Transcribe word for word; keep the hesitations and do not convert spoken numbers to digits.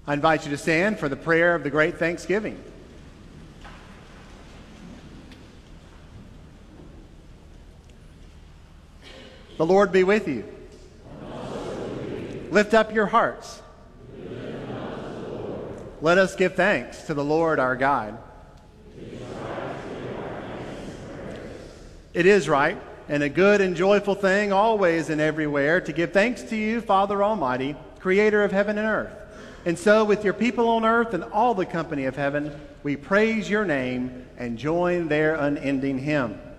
I invite you to stand for the prayer of the Great Thanksgiving. The Lord be with you. Lift up your hearts. Let us give thanks to the Lord our God. It is right and a good and joyful thing always and everywhere to give thanks to you, Father Almighty, Creator of heaven and earth. And so with your people on earth and all the company of heaven, we praise your name and join their unending hymn.